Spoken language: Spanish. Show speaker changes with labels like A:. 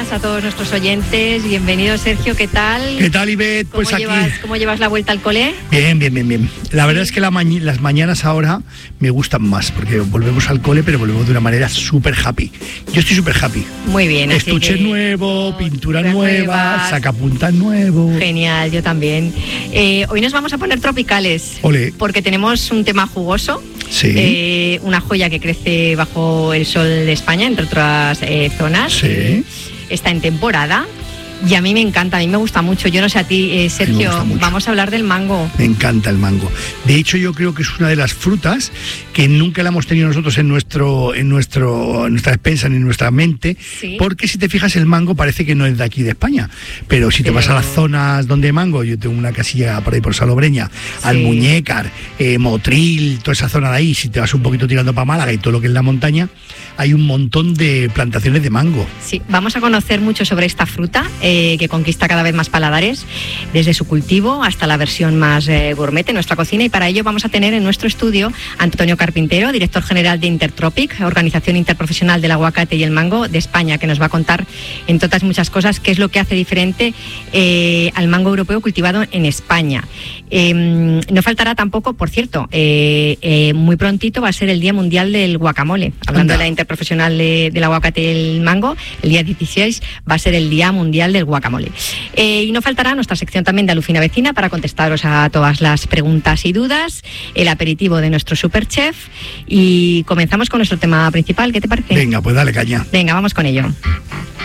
A: buenas a todos nuestros oyentes. Bienvenido, Sergio, ¿qué tal?
B: ¿Qué tal, Ivette? Pues aquí.
A: ¿Cómo llevas la vuelta al cole?
B: Bien. La verdad es que las mañanas ahora me gustan más, porque volvemos al cole, pero volvemos de una manera súper happy. Yo estoy súper happy.
A: Muy bien.
B: Estuche nuevo, pintura nueva, sacapuntas nuevo.
A: Genial, yo también. Hoy nos vamos a poner tropicales.
B: Olé.
A: Porque tenemos un tema jugoso.
B: Sí.
A: Una joya que crece bajo el sol de España, entre otras zonas.
B: Sí.
A: Está en temporada. Y a mí me encanta, a mí me gusta mucho. Yo no sé a ti, Sergio, vamos a hablar del mango.
B: Me encanta el mango. De hecho, yo creo que es una de las frutas que nunca la hemos tenido nosotros en nuestra despensa ni en nuestra mente,
A: ¿Sí?
B: Porque si te fijas, el mango parece que no es de aquí de España. Pero si te vas a las zonas donde hay mango, yo tengo una casilla por ahí por Salobreña, sí. Almuñécar, Motril, toda esa zona de ahí, si te vas un poquito tirando para Málaga y todo lo que es la montaña, hay un montón de plantaciones de mango.
A: Sí, vamos a conocer mucho sobre esta fruta, que conquista cada vez más paladares, desde su cultivo hasta la versión más gourmet en nuestra cocina, y para ello vamos a tener en nuestro estudio a Antonio Carpintero, director general de Intertropic, organización interprofesional del aguacate y el mango de España, que nos va a contar, entre otras muchas cosas, qué es lo que hace diferente al mango europeo cultivado en España. No faltará tampoco, por cierto, muy prontito va a ser el Día Mundial del Guacamole. Hablando de la interprofesional del aguacate y el mango, el día 16 va a ser el Día Mundial del Guacamole. Y no faltará nuestra sección también de Alucina Vecina para contestaros a todas las preguntas y dudas, el aperitivo de nuestro superchef, y comenzamos con nuestro tema principal. ¿Qué te parece?
B: Venga, pues dale caña.
A: Venga, vamos con ello.